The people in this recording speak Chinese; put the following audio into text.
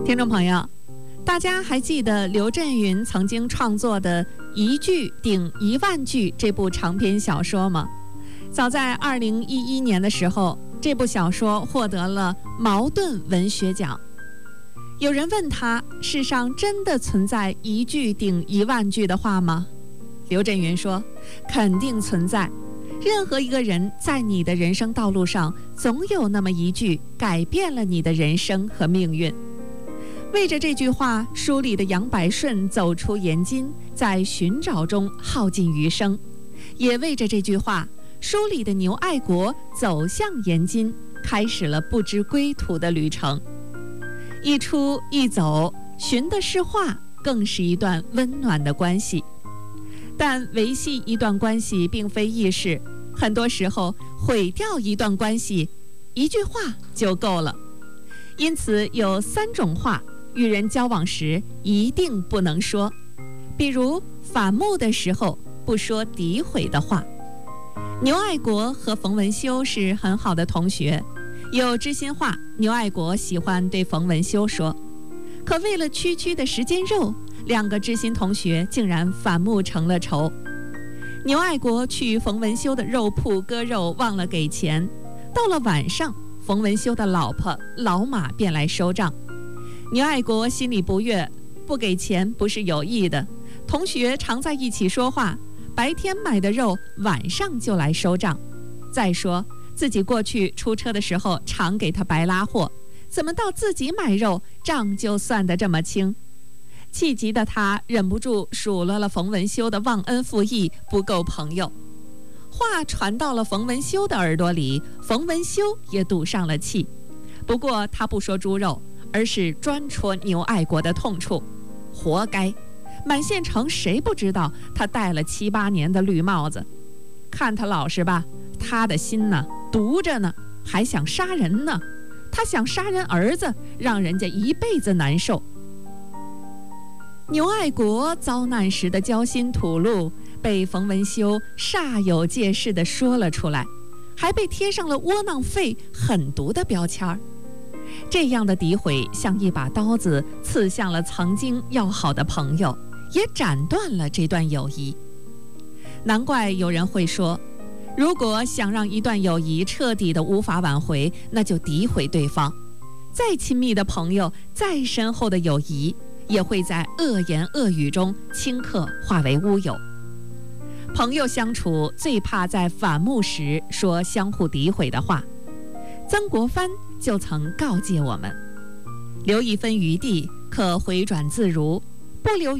听众朋友，大家还记得刘震云曾经创作的《一句顶10000句》这部长篇小说吗？早在2011年的时候，这部小说获得了茅盾文学奖。有人问他，世上真的存在一句顶10000句的话吗？刘震云说，肯定存在。任何一个人在你的人生道路上，总有那么一句改变了你的人生和命运。为着这句话，书里的杨百顺走出延津，在寻找中耗尽余生；也为着这句话，书里的牛爱国走向延津，开始了不知归途的旅程。一出一走，寻的是话，更是一段温暖的关系。但维系一段关系并非易事，很多时候毁掉一段关系，一句话就够了。因此有3种话与人交往时一定不能说，比如反目的时候不说诋毁的话。牛爱国和冯文修是很好的同学，有知心话，牛爱国喜欢对冯文修说，可为了区区的时间肉，2个知心同学竟然反目成了仇。牛爱国去冯文修的肉铺割肉，忘了给钱，到了晚上，冯文修的老婆老马便来收账。牛爱国心里不悦，不给钱不是有意的，同学常在一起说话，白天买的肉晚上就来收账。再说自己过去出车的时候常给他白拉货，怎么到自己买肉账就算得这么清？气急的他忍不住数落了冯文修的忘恩负义，不够朋友。话传到了冯文修的耳朵里，冯文修也堵上了气。不过他不说猪肉，而是专戳牛爱国的痛处。活该，满县城谁不知道他戴了7、8年的绿帽子？看他老实吧，他的心呢，毒着呢，还想杀人呢。他想杀人儿子，让人家一辈子难受。牛爱国遭难时的焦心吐露，被冯文修煞有介事地说了出来，还被贴上了窝囊废、狠毒的标签儿。这样的诋毁像一把刀子刺向了曾经要好的朋友，也斩断了这段友谊。难怪有人会说，如果想让一段友谊彻底的无法挽回，那就诋毁对方。再亲密的朋友，再深厚的友谊，也会在恶言恶语中顷刻化为乌有。朋友相处最怕在反目时说相互诋毁的话。曾国藩就曾告诫我们，留一分余地，可回转自如；不留